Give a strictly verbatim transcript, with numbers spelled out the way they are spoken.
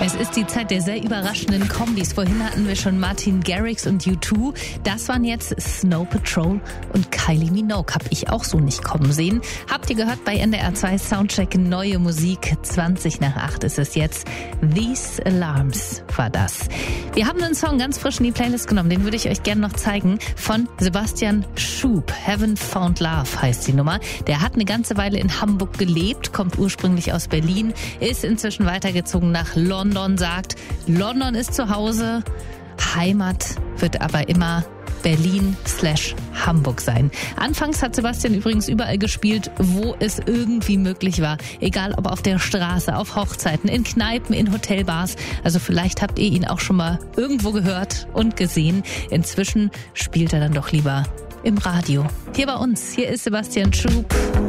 Es ist die Zeit der sehr überraschenden Kombis. Vorhin hatten wir schon Martin Garrix und U zwei. Das waren jetzt Snow Patrol und Kylie Minogue. Hab ich auch so nicht kommen sehen. Habt ihr gehört bei N D R zwei Soundcheck neue Musik. zwanzig nach acht ist es jetzt. These Alarms war das. Wir haben einen Song ganz frisch in die Playlist genommen. Den würde ich euch gerne noch zeigen. Von Sebastian Schub. Heaven Found Love heißt die Nummer. Der hat eine ganze Weile in Hamburg gelebt, kommt ursprünglich aus Berlin, ist inzwischen weitergezogen nach London. London sagt, London ist zu Hause, Heimat wird aber immer Berlin slash Hamburg sein. Anfangs hat Sebastian übrigens überall gespielt, wo es irgendwie möglich war. Egal ob auf der Straße, auf Hochzeiten, in Kneipen, in Hotelbars. Also vielleicht habt ihr ihn auch schon mal irgendwo gehört und gesehen. Inzwischen spielt er dann doch lieber im Radio. Hier bei uns, hier ist Sebastian Schub.